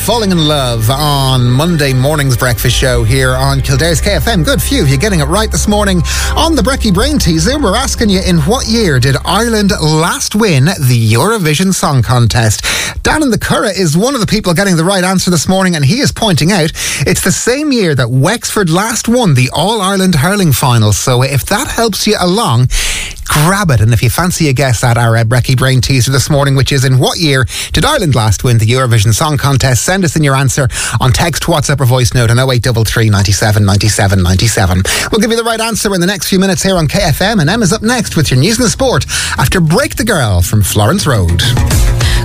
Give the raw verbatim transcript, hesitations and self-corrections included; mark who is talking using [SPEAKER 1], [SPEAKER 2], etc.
[SPEAKER 1] Falling in Love on Monday morning's breakfast show here on Kildare's K F M. Good few of you getting it right this morning. On the Brecky Brain Teaser, we're asking you, in what year did Ireland last win the Eurovision Song Contest? Dan in the Curragh is one of the people getting the right answer this morning, and he is pointing out it's the same year that Wexford last won the All-Ireland Hurling Final. So if that helps you along, grab it. And if you fancy a guess at our uh, Brecky Brain Teaser this morning, which is, in what year did Ireland last win the Eurovision Song Contest, send us in your answer on text, WhatsApp or voice note on oh eight three three, ninety-seven, ninety-seven, ninety-seven. We'll give you the right answer in the next few minutes here on K F M, and Emma's up next with your news and sport after Break the Girl from Florence Road.